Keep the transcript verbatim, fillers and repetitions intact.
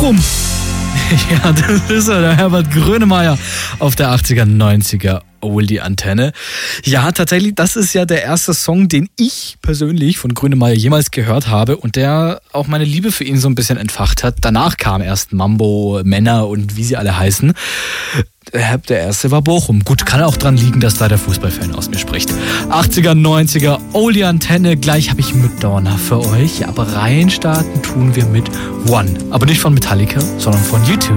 Bochum. Ja, das ist er, der Herbert Grönemeyer auf der achtziger, neunziger Oldie-Antenne. Ja, tatsächlich, das ist ja der erste Song, den ich persönlich von Grönemeyer jemals gehört habe und der auch meine Liebe für ihn so ein bisschen entfacht hat. Danach kam erst Mambo, Männer und wie sie alle heißen. Der erste war Bochum. Gut, kann auch dran liegen, dass da der Fußballfan aus mir spricht. achtziger, neunziger Oldie-Antenne. Gleich habe ich Madonna für euch. Aber reinstarten tun wir mit One. Aber nicht von Metallica, sondern von U zwei.